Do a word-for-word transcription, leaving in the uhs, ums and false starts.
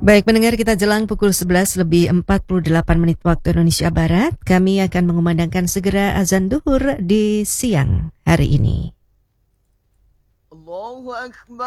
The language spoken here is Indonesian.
Baik, pendengar, kita jelang pukul sebelas lebih empat puluh delapan menit waktu Indonesia Barat. Kami akan mengumandangkan segera azan duhur di siang hari ini. Allahu Akbar.